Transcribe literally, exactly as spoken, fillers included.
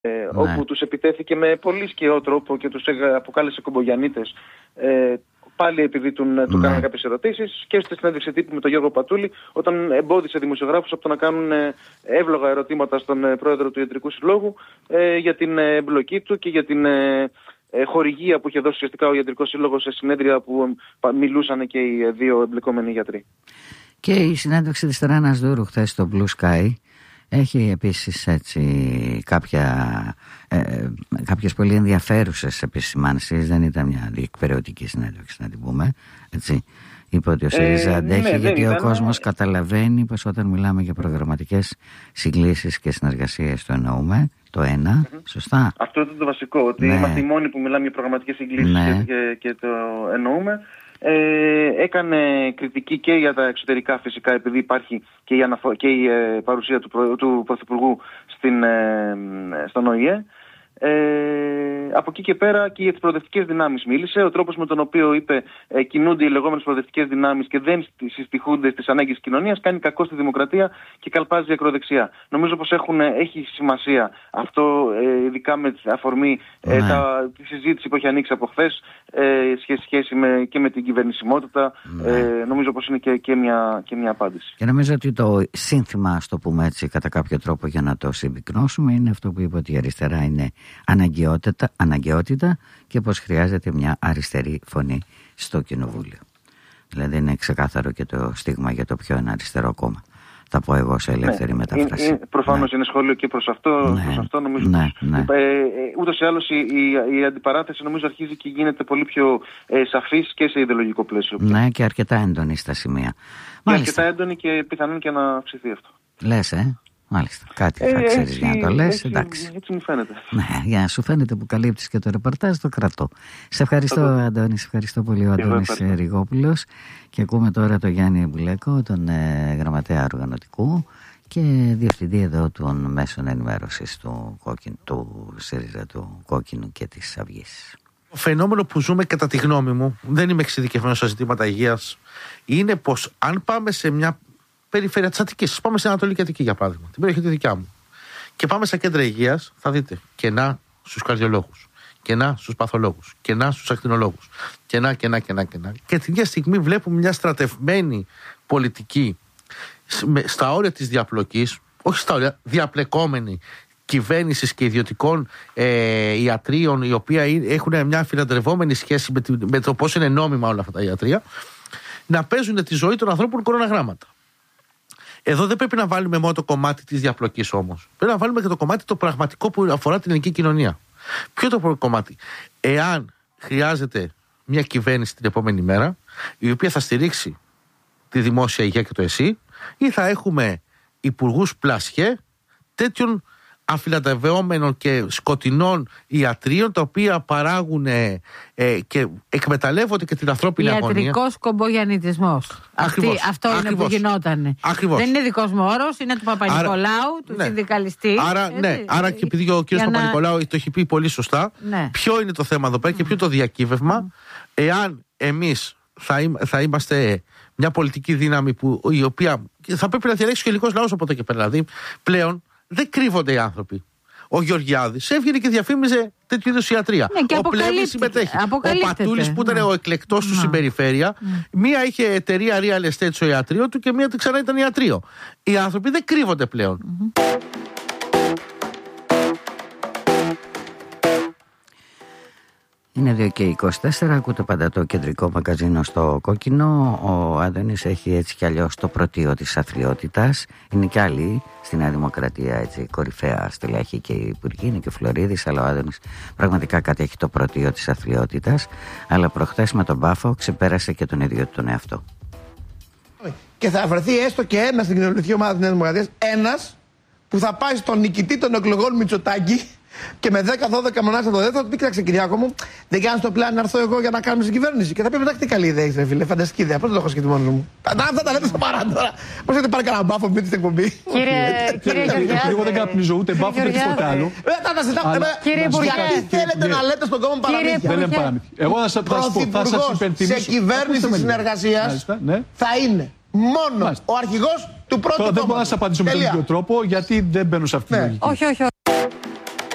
Ε, ναι. Όπου τους επιτέθηκε με πολύ σκιό τρόπο και τους αποκάλεσε κομπογιανίτες, ε, πάλι επειδή του ναι. κάνανε κάποιες ερωτήσεις, και στη συνέντευξη τύπου με τον Γιώργο Πατούλη, όταν εμπόδισε δημοσιογράφους από το να κάνουν εύλογα ερωτήματα στον ε, πρόεδρο του Ιατρικού Συλλόγου ε, για την εμπλοκή του και για την ε, ε, χορηγία που είχε δώσει ουσιαστικά ο Ιατρικός Σύλλογος σε συνέδρια που ε, μιλούσαν και οι δύο εμπλεκόμενοι γιατροί. Και η συνέντευξη της Τρένας Δούρου χθες στο Blue Sky έχει επίσης έτσι κάποια, ε, κάποιες πολύ ενδιαφέρουσες επισημάνσεις. Δεν ήταν μια διεκπαιρεωτική συνέντευξη, να την πούμε, έτσι. Είπε ότι ο ΣΥΡΙΖΑ ε, αντέχει ναι, γιατί ήταν, ο κόσμος ναι. καταλαβαίνει πως όταν μιλάμε για προγραμματικές συγκλήσεις και συνεργασίες το εννοούμε, το ένα, mm-hmm. σωστά. Αυτό είναι το βασικό, ότι ναι. είμαστε οι μόνοι που μιλάμε για προγραμματικές συγκλήσεις ναι. και, και το εννοούμε. Ε, έκανε κριτική και για τα εξωτερικά φυσικά, επειδή υπάρχει και η, αναφο- και η ε, παρουσία του, προ- του Πρωθυπουργού στην, ε, στον Ο Η Ε. Ε, από εκεί και πέρα και για τις προοδευτικές δυνάμεις μίλησε. Ο τρόπος με τον οποίο είπε ε, κινούνται οι λεγόμενες προοδευτικές δυνάμεις και δεν συστοιχούνται στις ανάγκες της κοινωνίας κάνει κακό στη δημοκρατία και καλπάζει ακροδεξιά. Νομίζω πως έχουν, έχει σημασία αυτό, ε, ειδικά με αφορμή ε, ναι. τα, τη συζήτηση που έχει ανοίξει από χθες ε, σχέση, σχέση με, και με την κυβερνησιμότητα. Ναι. Ε, νομίζω πως είναι και, και, μια, και μια απάντηση. Και νομίζω ότι το σύνθημα, ας το πούμε έτσι, κατά κάποιο τρόπο για να το συμπυκνώσουμε, είναι αυτό που είπε ότι η αριστερά είναι Αναγκαιότητα, αναγκαιότητα και πως χρειάζεται μια αριστερή φωνή στο κοινοβούλιο. Δηλαδή είναι ξεκάθαρο και το στίγμα για το ποιο είναι αριστερό κόμμα. Θα πω εγώ σε ελεύθερη ναι, μεταφράση. Είναι, προφανώς ναι. είναι σχόλιο και προς αυτό. Ναι, προς αυτό νομίζω ναι, ναι. Ε, ε, ούτως ή άλλως η, η, η αντιπαράθεση νομίζω αρχίζει και γίνεται πολύ πιο ε, σαφής και σε ιδεολογικό πλαίσιο. Ναι, και αρκετά έντονη στα σημεία. Και αρκετά έντονη και πιθανόν και να αυξηθεί αυτό. Λες, ε. Μάλιστα, κάτι θα ε, ξέρεις για να το λες, έτσι, εντάξει. Έτσι μου φαίνεται. Ναι, για να σου φαίνεται που καλύπτεις και το ρεπορτάζ, το κρατώ. Σε ευχαριστώ, Αντώνη, σε ευχαριστώ πολύ, ο Αντώνης Ριγόπουλος. Και ακούμε τώρα τον Γιάννη Μπουλέκο, τον ε, γραμματέα οργανωτικού και διευθυντή εδώ των μέσων ενημέρωσης του, κόκκιν, του ΣΥΡΙΖΑ, του Κόκκινου και της Αυγής. Το φαινόμενο που ζούμε, κατά τη γνώμη μου, δεν είμαι εξειδικευμένος σε ζητήματα υγείας, είναι πως αν πάμε σε μια περιφέρεια της Αττικής, πάμε στην Ανατολική Αττική για παράδειγμα, την περιοχή τη δικιά μου, και πάμε στα κέντρα υγείας, θα δείτε κενά στους καρδιολόγους, κενά στους παθολόγους, κενά στους ακτινολόγους, κενά, κενά, κενά, κενά. Και την ίδια στιγμή βλέπουμε μια στρατευμένη πολιτική στα όρια της διαπλοκής, όχι στα όρια, διαπλεκόμενη κυβέρνησης και ιδιωτικών ε, ιατρίων, οι οποίοι έχουν μια φιλαντρευόμενη σχέση με, τη, με το πώς είναι νόμιμα όλα αυτά τα ιατρία, να παίζουν τη ζωή των ανθρώπων κοροναγράμματα. Εδώ δεν πρέπει να βάλουμε μόνο το κομμάτι της διαπλοκής όμως. Πρέπει να βάλουμε και το κομμάτι το πραγματικό που αφορά την ελληνική κοινωνία. Ποιο το πρώτο κομμάτι? Εάν χρειάζεται μια κυβέρνηση την επόμενη μέρα, η οποία θα στηρίξει τη δημόσια υγεία και το ΕΣΥ, ή θα έχουμε υπουργούς πλασιέ τέτοιων αφιλατευόμενων και σκοτεινών ιατρίων, τα οποία παράγουν ε, ε, και εκμεταλλεύονται και την ανθρώπινη αγωνία. Ιατρικός κομπογιαννιτισμός. Αυτό ακριβώς, είναι που γινότανε. Ακριβώς. Δεν είναι δικός μου όρος, είναι του Παπα-Νικολάου, του ναι. συνδικαλιστή. Άρα, ναι, άρα και επειδή ο κ. Παπα-Νικολάου να... το έχει πει πολύ σωστά, ναι. ποιο είναι το θέμα εδώ πέρα mm. και ποιο είναι το διακύβευμα, mm. εάν εμείς θα, είμα, θα είμαστε μια πολιτική δύναμη που, η οποία θα πρέπει να διαλέξει και ο ελληνικός λαός από εδώ και πέρα. Δηλαδή, πλέον δεν κρύβονται οι άνθρωποι. Ο Γεωργιάδης έβγαινε και διαφήμιζε τέτοιου είδους ιατρία. Ναι, ο Πλεύρης συμμετέχει. Ο Πατούλης που ήταν ναι. ο εκλεκτός του ναι. στην περιφέρεια, ναι. μία είχε εταιρεία real estate στο ιατρείο του και μία ξανά ήταν ιατρείο. Οι άνθρωποι δεν κρύβονται πλέον. Mm-hmm. Είναι δύο και είκοσι τέσσερα, ακούτε πάντα το κεντρικό μαγκαζίνο στο Κόκκινο. Ο Άδωνης έχει έτσι κι αλλιώς το πρωτείο της αθλειότητας. Είναι κι άλλοι στη Νέα Δημοκρατία, έτσι, κορυφαία στελέχη και υπουργοί, είναι και ο Φλωρίδης, αλλά ο Άδωνης πραγματικά κατέχει το πρωτείο της αθλειότητας. Αλλά προχθές με τον Πάφο ξεπέρασε και τον ίδιο τον εαυτό. Και θα βρεθεί έστω και ένα στην κοινωνική ομάδα της Νέας Δημοκρατίας, ένας που θα πάει στον νικητή των εκλογών Μητσοτάκη και με δέκα δώδεκα μονάδες από το δεύτερο, του πει: κοίταξε, Κυριάκο μου, δεν κάνεις το πλάνο να έρθω εγώ για να κάνουμε στην κυβέρνηση. Και θα πει: εντάξει, τι καλή ιδέα έχεις, φίλε, φανταστική ιδέα. Πώς το έχω σκεφτεί μόνο μου. Αυτά τα λέτε στο παρά τώρα. Πώς έχετε πάρει κανένα μπάφο με την εκπομπή. Κύριε Γεωργιάδη. Εγώ δεν καπνίζω ούτε μπάφο ούτε τίποτα άλλο. Κύριε Υπουργέ, γιατί θέλετε να λέτε στον κόμμα παραμύθια? Δεν είναι παραμύθια. Εγώ θα σας υπενθυμίσω. Σε κυβέρνηση συνεργασίας θα είναι μόνο ο αρχηγός του πρώτου κόμματος. Δεν μπορώ να σας απαντήσω με τον ίδιο τρόπο, γιατί δεν μπαίνω σε αυτήν την λογική. Όχι, όχι.